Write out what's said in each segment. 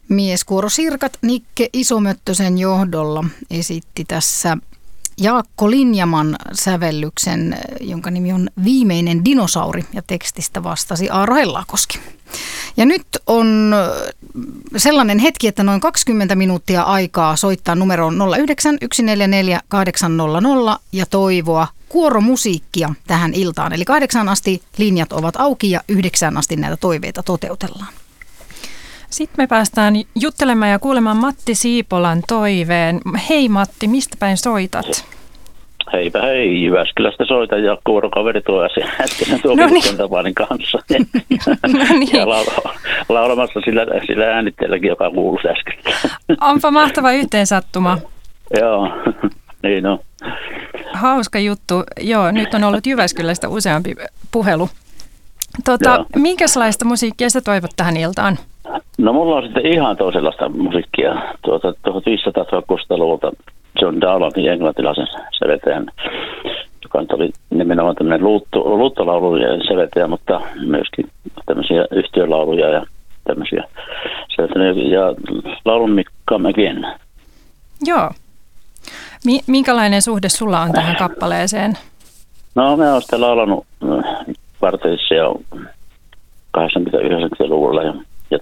Mieskuoro Sirkat Nikke Isomöttösen johdolla esitti tässä Jaakko Linjaman sävellyksen, jonka nimi on Viimeinen dinosauri, ja tekstistä vastasi Aaro Hellakoski. Ja nyt on sellainen hetki, että noin 20 minuuttia aikaa soittaa numeroon 09 144 800 ja toivoa kuoromusiikkia tähän iltaan. Eli 8 asti linjat ovat auki ja 9 asti näitä toiveita toteutellaan. Sitten me päästään juttelemaan ja kuulemaan Matti Siipolan toiveen. Hei Matti, mistä päin soitat? Heipä hei, Jyväskylästä soitan ja kuorokaveri tuo äsken tuokin kanssa. Ja laulamassa sillä äänitteelläkin, joka kuului äsken. Onpa mahtava yhteensattuma. Joo, niin on. Hauska juttu. Joo, nyt on ollut Jyväskylästä useampi puhelu. Minkälaista musiikkia sä toivot tähän iltaan? No mulla on sitten ihan toisenlaista musiikkia. 1560-luvulta John Dowlandin englantilaisen säveltäjän, joka oli nimenomaan tämmöinen luuttolaulujen säveltäjä, mutta myöskin tämmöisiä yhtiölauluja ja tämmöisiä säveltäjä. Ja laulun Mikka McGinn. Joo. Minkälainen suhde sulla on tähän kappaleeseen? No mä oon sitä laulanut kvartetissa jo 80-90-luvulla ja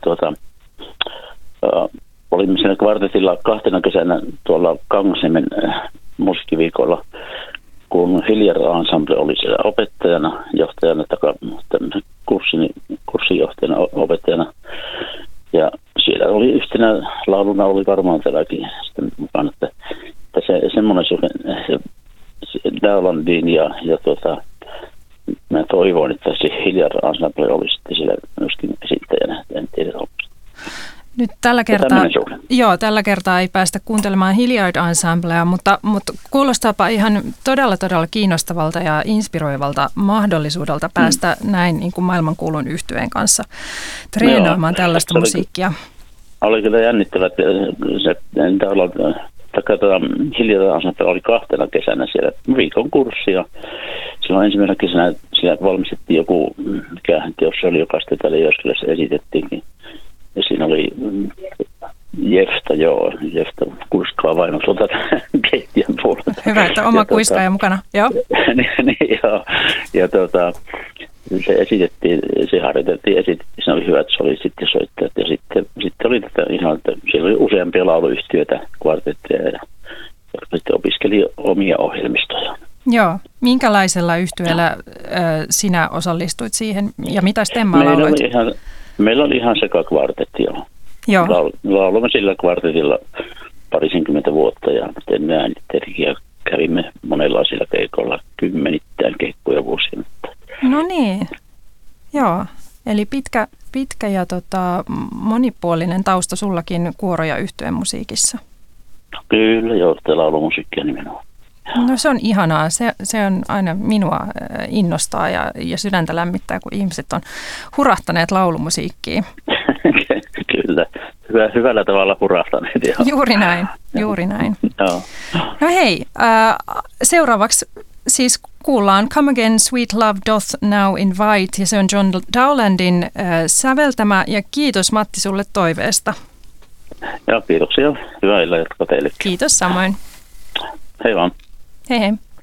olimme siinä kvartetilla 2 kesänä tuolla Kangasniemen musiikkiviikolla, kun Hilliard Ensemble oli siellä opettajana, johtajana, kurssinjohtajana, opettajana. Ja siellä oli yhtenä lauluna oli varmaan tälläkin sitten mukana, että se semmoinen suhde Dowlandin ja mä toivon, että se Hilliard Ensemble oli sitten siellä myöskin esittäjänä, en tiedä onko. Nyt tällä kertaa ei päästä kuuntelemaan Hilliard Ensemblea, mutta kuulostaapa ihan todella kiinnostavalta ja inspiroivalta mahdollisuudelta päästä näin niin kuin maailmankuulun yhtyeen kanssa treenaamaan tällaista musiikkia. Oli kyllä jännittävä, että Hilliard Ensemble oli 2 kesänä siellä viikon kurssia. Silloin ensimmäisenä kesänä siellä valmistettiin joku, mikä teos oli, joka sitten täällä Jyväskylässä esitettiinkin. Ja siinä oli Jefta kuiskaa vain tuolta keittiön puolelta. Hyvä, että oma kuiskaaja mukana, joo. Joo, ja se esitettiin, se harjoiteltiin, se oli hyvä, että se oli sitten soittajat. Ja sitten oli tätä ihan, että siellä oli useampia lauluyhtiöitä, kvartetteja, ja sitten opiskeli omia ohjelmistoja. Joo. Minkälaisella yhtyeellä sinä osallistuit siihen ja mitä stemmaa lauloit? Meillä oli ihan sekakvartetti jo. Lauloimme sillä kvartetilla 20 vuotta ja teemme äänittelikin ja kävimme monenlaisilla keikoilla, kymmenittäin keikkoja vuosina. No niin, joo. Eli pitkä ja monipuolinen tausta sullakin kuoro- ja yhtyeen musiikissa. Kyllä, joo, sitä laulumusiikkia nimenomaan. No se on ihanaa. Se on aina minua innostaa ja sydäntä lämmittää, kun ihmiset on hurahtaneet laulumusiikkiin. Kyllä, hyvällä tavalla hurahtaneet. Juuri näin. No hei, seuraavaksi siis kuullaan Come Again Sweet Love Doth Now Invite, ja se on John Dowlandin säveltämä, ja kiitos Matti sulle toiveesta. Joo, kiitoksia. Hyvää illan jatkoa teillekin. Kiitos samoin. Hei vaan. Hei hei.